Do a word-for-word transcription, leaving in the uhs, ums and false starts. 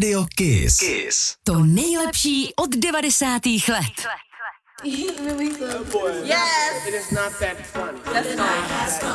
Radio Kiss. Kiss. To nejlepší od devadesátých let. Yes! It is not that funny. That's fine.